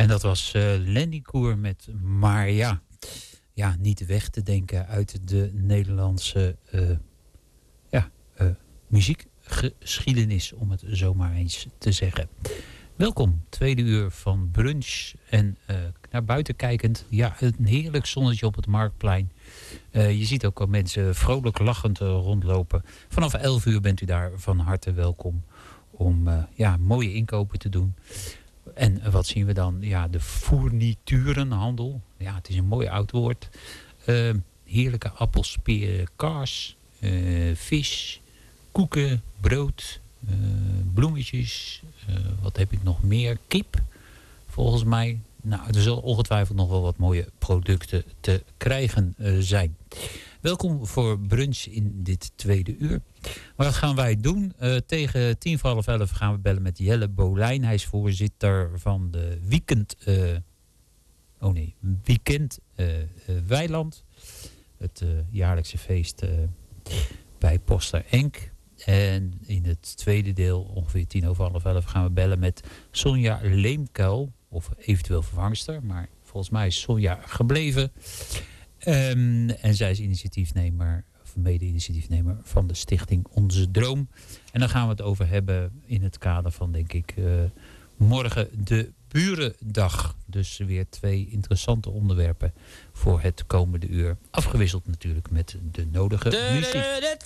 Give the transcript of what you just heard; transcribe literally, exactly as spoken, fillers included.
En dat was uh, Lenny Koer met Maar ja. Ja, niet weg te denken uit de Nederlandse uh, ja, uh, muziekgeschiedenis, om het zomaar eens te zeggen. Welkom, tweede uur van brunch. En uh, naar buiten kijkend, ja, een heerlijk zonnetje op het Marktplein. Uh, je ziet ook al mensen vrolijk lachend uh, rondlopen. Vanaf elf uur bent u daar van harte welkom om uh, ja, mooie inkopen te doen. En uh, wat zien we dan? Ja, de fourniturenhandel. Ja, het is een mooi oud woord. Uh, heerlijke appels, peren, kaas, uh, vis, koeken, brood, uh, bloemetjes. Uh, wat heb ik nog meer? Kip, volgens mij. Nou, er zullen ongetwijfeld nog wel wat mooie producten te krijgen uh, zijn. Welkom voor brunch in dit tweede uur. Maar wat gaan wij doen? Uh, tegen tien voor half elf gaan we bellen met Jelle Bolijn. Hij is voorzitter van de Weekend... Uh, oh nee, Weekend uh, uh, Weiland. Het uh, jaarlijkse feest uh, bij Poster Enk. En in het tweede deel, ongeveer tien over half elf, gaan we bellen met Sonja Leemkuil. Of eventueel vervangster, maar volgens mij is Sonja gebleven. Um, en zij is initiatiefnemer, of mede-initiatiefnemer van de stichting Onze Droom. En dan gaan we het over hebben in het kader van, denk ik, uh, morgen de Burendag. Dus weer twee interessante onderwerpen voor het komende uur. Afgewisseld natuurlijk met de nodige muziek.